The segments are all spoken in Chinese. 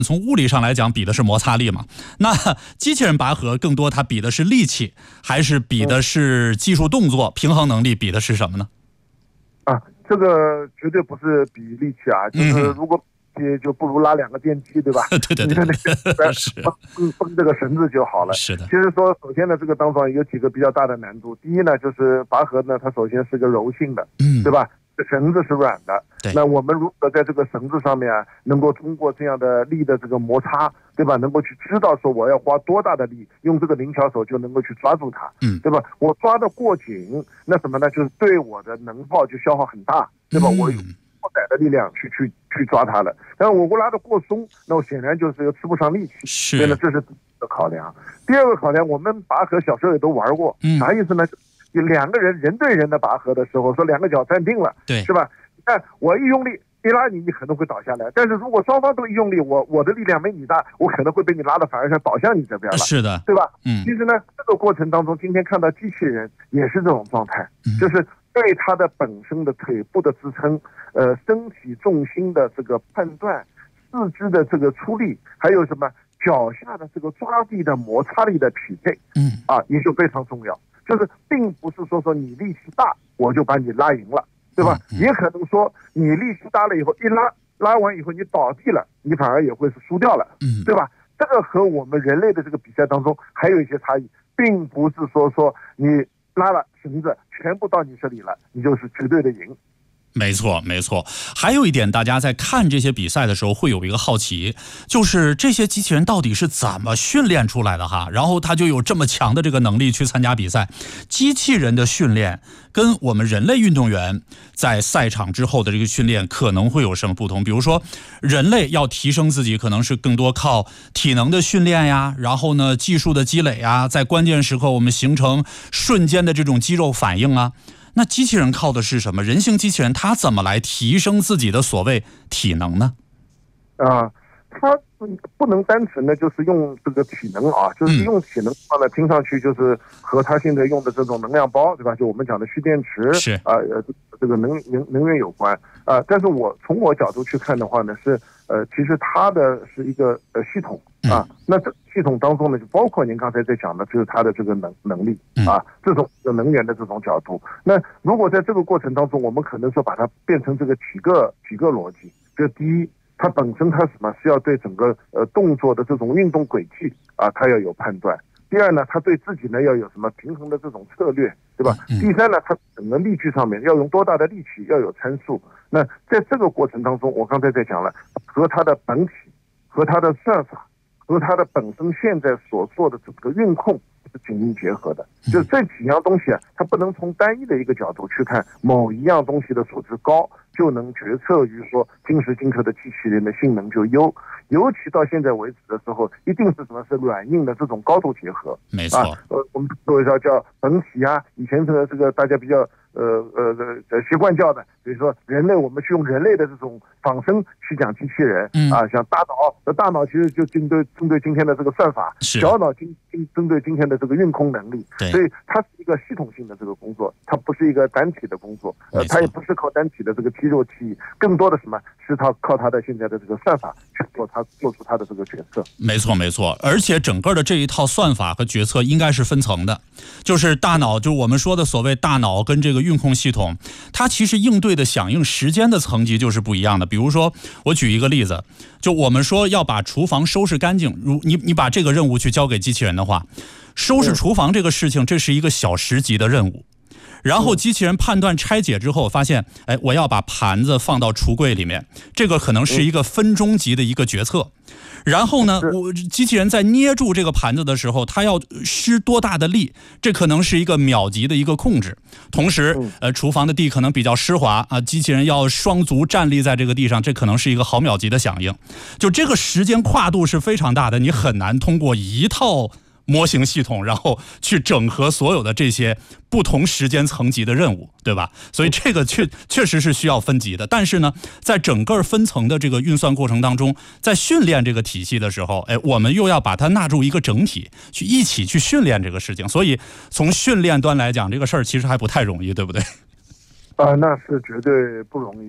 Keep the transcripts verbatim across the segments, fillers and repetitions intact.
从物理上来讲比的是摩擦力嘛，那机器人拔河更多它比的是力气，还是比的是技术动作、平衡能力，比的是什么呢？ 啊，这个绝对不是比力气啊，就是如果比就不如拉两个电梯，对吧？ 对对对， 你那个是绷绷这个绳子就好了。 是的。 其实说，首先呢，这个当中有几个比较大的难度。第一呢，就是拔河呢，它首先是个柔性的，嗯，对吧？绳子是软的，那我们如何在这个绳子上面啊，能够通过这样的力的这个摩擦，对吧？能够去知道说我要花多大的力，用这个灵巧手就能够去抓住它，嗯，对吧？我抓得过紧，那什么呢？就是对我的能耗就消耗很大，对吧？我有过载的力量去去去抓它了。但是我拉得过松，那我显然就是又吃不上力气， 是， 所以呢，这是第一个考量。第二个考量，我们拔河小时候也都玩过，嗯，啥意思呢？有两个人人对人的拔河的时候，说两个脚站定了， 对， 是吧？但我一用力一拉你，你可能会倒下来。但是如果双方都一用力，我我的力量没你大，我可能会被你拉的反而想倒向你这边了。 是的， 对吧？ 嗯。 其实呢，这个过程当中，今天看到机器人也是这种状态，嗯、就是对它的本身的腿部的支撑，呃，身体重心的这个判断，四肢的这个出力，还有什么脚下的这个抓地的摩擦力的匹配，嗯，啊，也就非常重要。就是并不是说说你力气大我就把你拉赢了，对吧？嗯嗯、也可能说你力气大了以后一拉拉完以后你倒地了，你反而也会是输掉了，嗯，对吧？这个和我们人类的这个比赛当中还有一些差异，并不是说说你拉了绳子全部到你这里了，你就是绝对的赢。 没错没错，还有一点大家在看这些比赛的时候会有一个好奇，就是这些机器人到底是怎么训练出来的哈，然后他就有这么强的这个能力去参加比赛。机器人的训练跟我们人类运动员在赛场之后的这个训练可能会有什么不同？比如说人类要提升自己可能是更多靠体能的训练呀，然后呢技术的积累呀，在关键时刻我们形成瞬间的这种肌肉反应啊。那机器人靠的是什么？人形机器人它怎么来提升自己的所谓体能呢？ 啊，它不能单纯的就是用这个体能啊，就是用体能的话呢，听上去就是和它现在用的这种能量包，对吧？就我们讲的蓄电池， 是啊，呃，这个能能能源有关啊。但是我从我角度去看的话呢，是呃，其实它的是一个呃系统啊。那这系统当中呢，就包括您刚才在讲的，就是它的这个能能力啊，这种能源的这种角度。那如果在这个过程当中，我们可能说把它变成这个几个几个逻辑，这第一。它本身它什么是要对整个呃动作的这种运动轨迹啊，它要有判断。第二呢，它对自己呢要有什么平衡的这种策略，对吧？嗯、第三呢，它整个力矩上面要用多大的力气，要有参数。那在这个过程当中，我刚才在讲了，和它的本体、和它的算法、和它的本身现在所做的整个运控是紧密结合的。就是这几样东西啊，它不能从单一的一个角度去看某一样东西的素质高。就能决策于说今时今刻的机器人的性能就优，尤其到现在为止的时候，一定是什么是软硬的这种高度结合。 没错， 啊、呃，我们所以说叫本体啊，以前这个这个大家比较呃呃呃习惯叫的，比如说人类，我们去用人类的这种仿生去讲机器人、嗯、啊，像大脑，大脑其实就针对针对今天的这个算法，小脑今今针对今天的这个运控能力，所以它是一个系统性的这个工作，它不是一个单体的工作，呃，它也不是靠单体的这个肌肉记忆，更多的什么是它靠它的现在的这个算法去做它做出它的这个决策。 没错没错，而且整个的这一套算法和决策应该是分层的，就是大脑，就我们说的所谓大脑跟这个运控系统，它其实应对的响应时间的层级就是不一样的。比如说我举一个例子，就我们说要把厨房收拾干净，如你你把这个任务去交给机器人的话，收拾厨房这个事情，这是一个小时级的任务。然后机器人判断拆解之后发现，哎，我要把盘子放到橱柜里面，这个可能是一个分钟级的一个决策。然后呢，我机器人在捏住这个盘子的时候，它要施多大的力，这可能是一个秒级的一个控制。同时，呃，厨房的地可能比较湿滑啊，机器人要双足站立在这个地上，这可能是一个毫秒级的响应。就这个时间跨度是非常大的，你很难通过一套模型系统然后去整合所有的这些不同时间层级的任务，对吧？所以这个确确实是需要分级的。但是呢，在整个分层的这个运算过程当中，在训练这个体系的时候，哎，我们又要把它纳入一个整体，去一起去训练这个事情。所以从训练端来讲，这个事儿其实还不太容易，对不对？ 啊、呃，那是绝对不容易。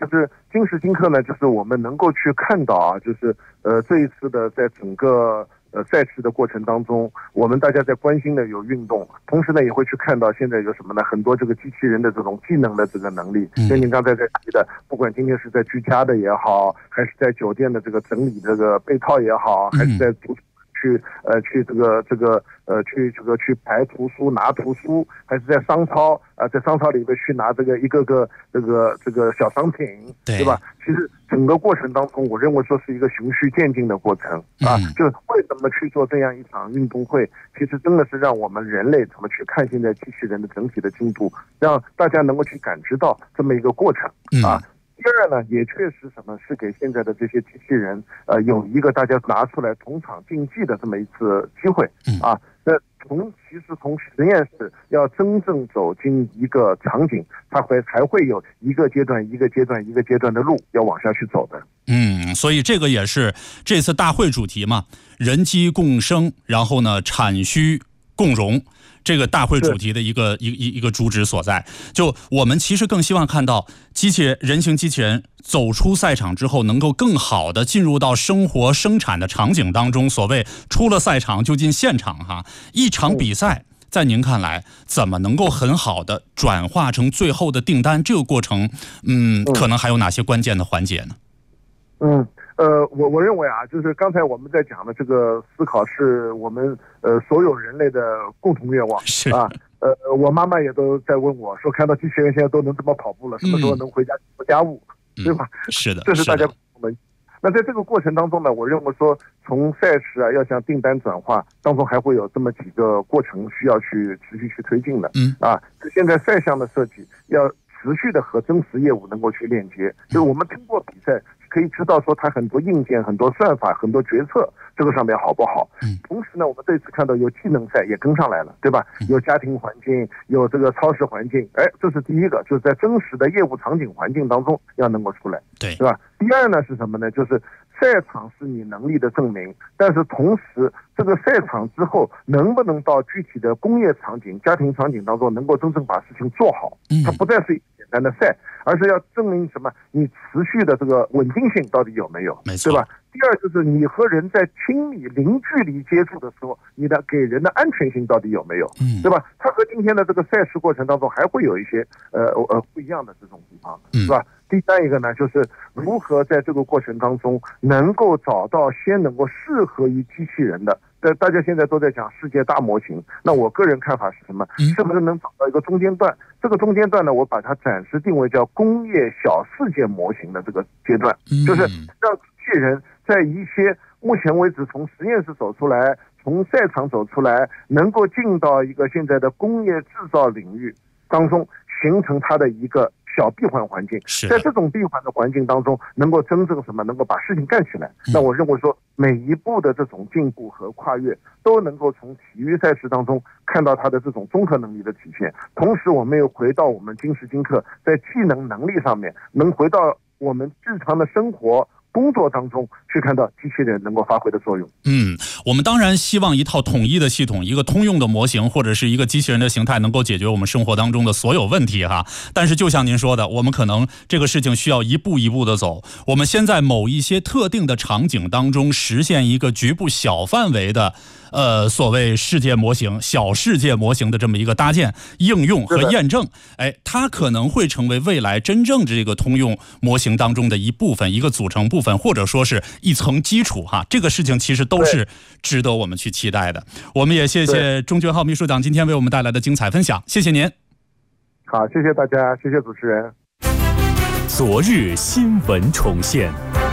就是今时今刻呢，就是我们能够去看到啊，就是呃这一次的在整个呃赛事的过程当中，我们大家在关心的有运动，同时呢也会去看到现在有什么呢？很多这个机器人的这种技能的这个能力，就您刚才在提的，不管今天是在居家的也好，还是在酒店的这个整理这个被套也好，还是在图去呃去这个这个呃去这个去排图书拿图书，还是在商超啊、呃、在商超里面去拿这个一个个这个这个小商品， 对, 对吧？其实整个过程当中，我认为说是一个循序渐进的过程啊。嗯、就是为什么去做这样一场运动会，其实真的是让我们人类怎么去看现在机器人的整体的进度，让大家能够去感知到这么一个过程啊。嗯第二呢，也确实什么是给现在的这些机器人，呃，有一个大家拿出来同场竞技的这么一次机会啊。那从其实从实验室要真正走进一个场景，它会还会有一个阶段一个阶段一个阶段的路要往下去走的。 嗯，所以这个也是这次大会主题嘛，人机共生，然后呢，产需共融。这个大会主题的一个一一一个主旨所在，就我们其实更希望看到机器人、人形机器人走出赛场之后，能够更好的进入到生活生产的场景当中。所谓出了赛场就进现场哈，一场比赛，在您看来，怎么能够很好的转化成最后的订单？这个过程，嗯，可能还有哪些关键的环节呢？ 嗯。呃，我我认为啊，就是刚才我们在讲的这个思考，是我们呃所有人类的共同愿望是啊。呃，我妈妈也都在问我说，看到机器人现在都能这么跑步了，什么时候能回家做家务， 嗯、 对吧？ 是的， 这是大家共同的。那在这个过程当中呢，我认为说，从赛事啊要向订单转化当中，还会有这么几个过程需要去持续去推进的。嗯啊，现在赛项的设计要持续的和真实业务能够去链接，就是我们通过比赛可以知道说它很多硬件、很多算法、很多决策这个上面好不好。嗯。同时呢，我们这次看到有技能赛也跟上来了，对吧？有家庭环境，有这个超市环境，哎，这是第一个，就是在真实的业务场景环境当中要能够出来， 对， 对吧？第二呢是什么呢？就是赛场是你能力的证明，但是同时这个赛场之后能不能到具体的工业场景、家庭场景当中能够真正把事情做好，它不再是简单的赛，而是要证明什么？你持续的这个稳定性到底有没有？ 没错， 对吧？第二就是你和人在亲密零距离接触的时候，你的给人的安全性到底有没有？嗯，对吧？它和今天的这个赛事过程当中还会有一些呃呃不一样的这种地方，是吧？第三一个呢，就是如何在这个过程当中能够找到先能够适合于机器人的。但大家现在都在讲世界大模型，那我个人看法是什么？是不是能找到一个中间段？这个中间段呢，我把它暂时定为叫工业小世界模型的这个阶段，就是让机器人在一些目前为止从实验室走出来，从赛场走出来，能够进到一个现在的工业制造领域当中，形成它的一个小闭环环境，在这种闭环的环境当中，能够真正什么，能够把事情干起来。嗯、那我认为说，每一步的这种进步和跨越，都能够从体育赛事当中看到它的这种综合能力的体现。同时，我们又回到我们今时今刻在技能能力上面，能回到我们日常的生活工作当中去看到机器人能够发挥的作用。 嗯，我们当然希望一套统一的系统，一个通用的模型，或者是一个机器人的形态，能够解决我们生活当中的所有问题哈。但是就像您说的，我们可能这个事情需要一步一步的走。我们先在某一些特定的场景当中实现一个局部小范围的呃，所谓世界模型、小世界模型的这么一个搭建、应用和验证，哎，它可能会成为未来真正这个通用模型当中的一部分、一个组成部分，或者说是一层基础哈。这个事情其实都是值得我们去期待的。我们也谢谢钟觉浩秘书长今天为我们带来的精彩分享，谢谢您。 好，谢谢大家，谢谢主持人。 昨日新闻重现。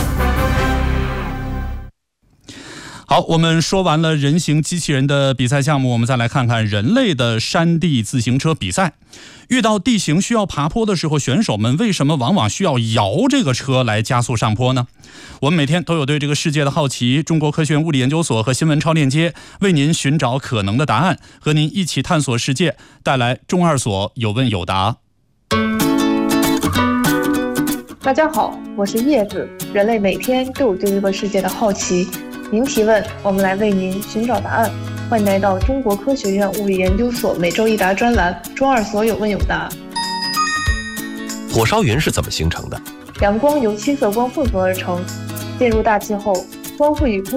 好，我们说完了人形机器人的比赛项目，我们再来看看人类的山地自行车比赛。遇到地形需要爬坡的时候，选手们为什么往往需要摇这个车来加速上坡呢？我们每天都有对这个世界的好奇，中国科学院物理研究所和新闻超链接为您寻找可能的答案，和您一起探索世界，带来中二所有问有答。 大家好，我是叶子。人类每天都有对这个世界的好奇，您提问，我们来为您寻找答案。欢迎来到中国科学院物理研究所每周一答专栏，中二所有问有答。 火烧云是怎么形成的？ 阳光由七色光混合而成。进入大气后，光会与空